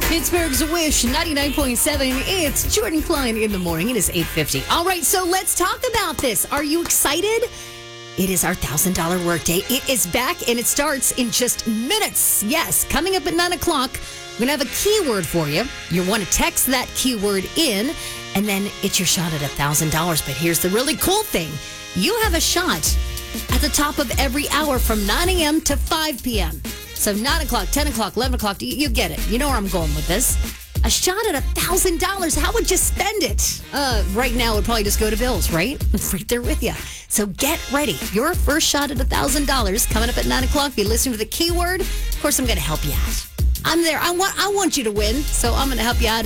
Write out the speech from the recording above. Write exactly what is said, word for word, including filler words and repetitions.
Pittsburgh's Wish, ninety-nine point seven. It's Jordan Klein in the morning. It is eight fifty. All right, so let's talk about this. Are you excited? It is our one thousand dollars workday. It is back, and it starts in just minutes. Yes, coming up at nine o'clock, we're going to have a keyword for you. You want to text that keyword in, and then it's your shot at one thousand dollars. But here's the really cool thing. You have a shot at the top of every hour from nine a.m. to five p.m. So nine o'clock, ten o'clock, eleven o'clock, you, you get it. You know where I'm going with this. A shot at one thousand dollars. How would you spend it? Uh, right now, it would probably just go to bills, right? It's right there with you. So get ready. Your first shot at one thousand dollars coming up at nine o'clock. Be listening to the keyword. Of course, I'm going to help you out. I'm there. I want, I want you to win, so I'm going to help you out